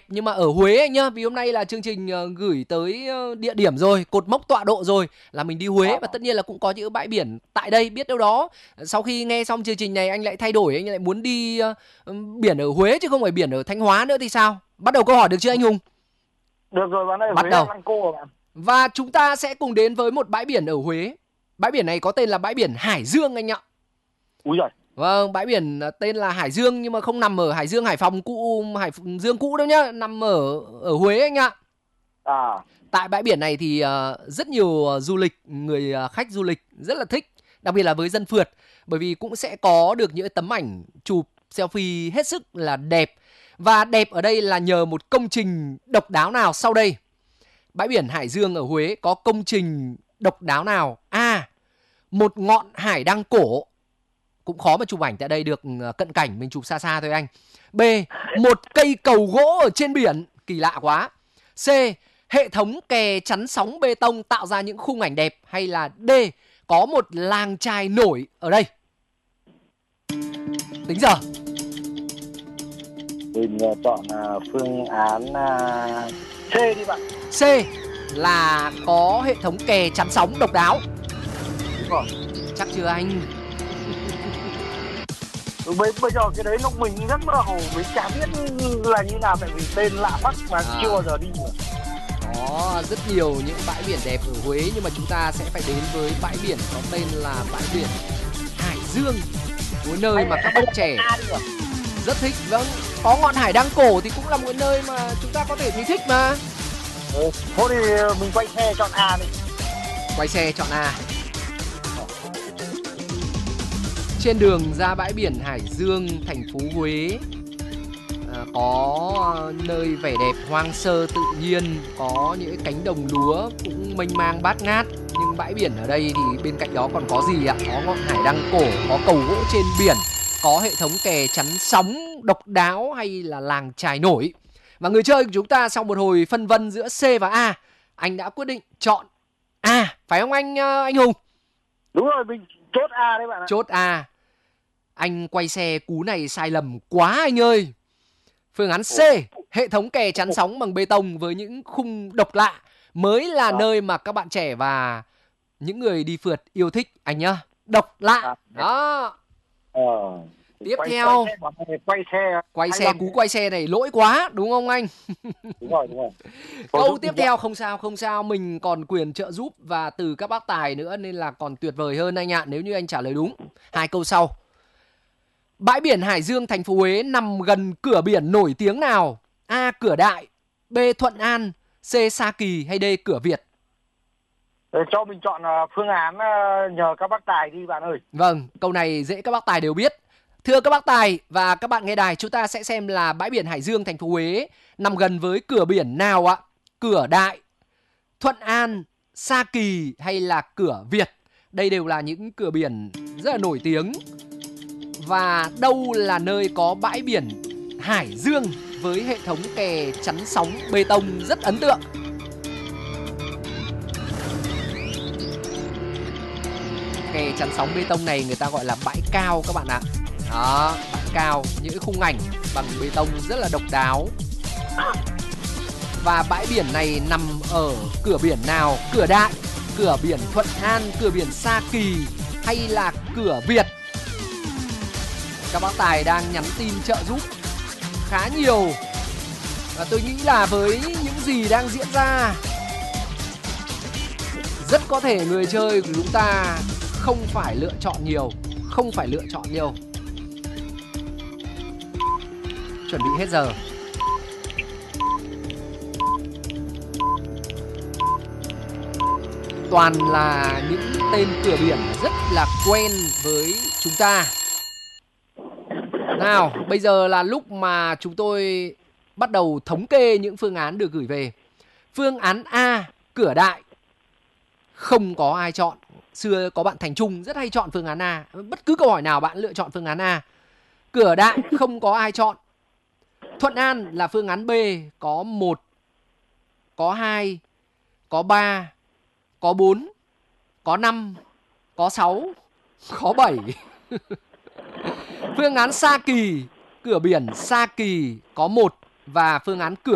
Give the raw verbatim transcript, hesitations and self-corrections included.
nhưng mà ở Huế anh nhá. Vì hôm nay là chương trình uh, gửi tới uh, địa điểm rồi, cột mốc tọa độ rồi, là mình đi Huế. Và tất nhiên là cũng có những bãi biển tại đây. Biết đâu đó sau khi nghe xong chương trình này anh lại thay đổi, anh lại muốn đi uh, biển ở Huế chứ không phải biển ở Thanh Hóa nữa thì sao? Bắt đầu câu hỏi được chưa anh Hùng? Được rồi bạn ơi, Bắt Huế đầu. Lăng Cô bạn. Và chúng ta sẽ cùng đến với một bãi biển ở Huế. Bãi biển này có tên là bãi biển Hải Dương anh ạ. Úi giời. Vâng, bãi biển tên là Hải Dương nhưng mà không nằm ở Hải Dương Hải Phòng cũ, Hải Dương cũ đâu nhá, nằm ở ở Huế anh ạ. À. Tại bãi biển này thì uh, rất nhiều uh, du lịch, người uh, khách du lịch rất là thích, đặc biệt là với dân phượt, bởi vì cũng sẽ có được những tấm ảnh chụp selfie hết sức là đẹp. Và đẹp ở đây là nhờ một công trình độc đáo nào sau đây. Bãi biển Hải Dương ở Huế có công trình độc đáo nào? A. Một ngọn hải đăng cổ. Cũng khó mà chụp ảnh tại đây được cận cảnh, mình chụp xa xa thôi anh. B. Một cây cầu gỗ ở trên biển, kỳ lạ quá. C. Hệ thống kè chắn sóng bê tông tạo ra những khung ảnh đẹp. Hay là D. Có một làng chài nổi ở đây. Tính giờ. Mình chọn phương án C đi bạn. C là có hệ thống kè chắn sóng độc đáo. Đúng rồi. Chắc chưa anh? Ừ, bây, bây giờ cái đấy nó mình rất mơ hồ, mình chả biết là như nào, tại vì tên lạ mắt mà à. Chưa bao giờ đi nữa. Có rất nhiều những bãi biển đẹp ở Huế, nhưng mà chúng ta sẽ phải đến với bãi biển có tên là bãi biển Hải Dương, một nơi mà các bạn trẻ rất thích. Vâng, có ngọn hải đăng cổ thì cũng là một nơi mà chúng ta có thể thấy thích mà. Ừ, thôi thì mình quay xe chọn A đi. Quay xe chọn A. Trên đường ra bãi biển Hải Dương, thành phố Huế, à, có nơi vẻ đẹp hoang sơ tự nhiên, có những cánh đồng lúa cũng mênh mang bát ngát. Nhưng bãi biển ở đây thì bên cạnh đó còn có gì ạ? Có ngọn hải đăng cổ, có cầu gỗ trên biển, có hệ thống kè chắn sóng độc đáo hay là làng chài nổi. Và người chơi của chúng ta sau một hồi phân vân giữa C và A, anh đã quyết định chọn A, phải không anh anh Hùng? Đúng rồi, mình chốt A đấy bạn ạ. Chốt A. Anh quay xe cú này sai lầm quá anh ơi. Phương án C, hệ thống kè chắn sóng bằng bê tông với những khung độc lạ mới là à. nơi mà các bạn trẻ và những người đi phượt yêu thích anh nhá. Độc lạ. À. Đó. Ờ. Tiếp quay, theo quay xe, quay xe quay xe cú quay xe này lỗi quá đúng không anh? Đúng rồi, đúng rồi. Câu tiếp theo không sao không sao, mình còn quyền trợ giúp và từ các bác tài nữa nên là còn tuyệt vời hơn anh ạ, nếu như anh trả lời đúng. Hai câu sau. Bãi biển Hải Dương, thành phố Huế nằm gần cửa biển nổi tiếng nào? A. Cửa Đại, B. Thuận An, C. Sa Kỳ hay D. Cửa Việt? Để cho mình chọn phương án nhờ các bác tài đi bạn ơi. Vâng, câu này dễ các bác tài đều biết. Thưa các bác tài và các bạn nghe đài, chúng ta sẽ xem là bãi biển Hải Dương, thành phố Huế nằm gần với cửa biển nào ạ? Cửa Đại, Thuận An, Sa Kỳ hay là Cửa Việt? Đây đều là những cửa biển rất là nổi tiếng. Và đâu là nơi có bãi biển Hải Dương với hệ thống kè chắn sóng bê tông rất ấn tượng? Kè chắn sóng bê tông này người ta gọi là bãi cao các bạn ạ. Đó, bãi cao, những khung ảnh bằng bê tông rất là độc đáo. Và bãi biển này nằm ở cửa biển nào? Cửa Đại, cửa biển Thuận An, cửa biển Sa Kỳ hay là Cửa Việt? Các bác tài đang nhắn tin trợ giúp khá nhiều. Và tôi nghĩ là với những gì đang diễn ra, rất có thể người chơi của chúng ta không phải lựa chọn nhiều. Không phải lựa chọn nhiều. Chuẩn bị hết giờ. Toàn là những tên cửa biển rất là quen với chúng ta. Nào, bây giờ là lúc mà chúng tôi bắt đầu thống kê những phương án được gửi về. Phương án A, Cửa Đại, không có ai chọn. Xưa có bạn Thành Trung rất hay chọn phương án A. Bất cứ câu hỏi nào bạn lựa chọn phương án A. Cửa Đại không có ai chọn. Thuận An là phương án B, có một, có hai, có ba, có bốn, có năm, có sáu, có bảy. Phương án Sa Kỳ, cửa biển Sa Kỳ có một và phương án Cửa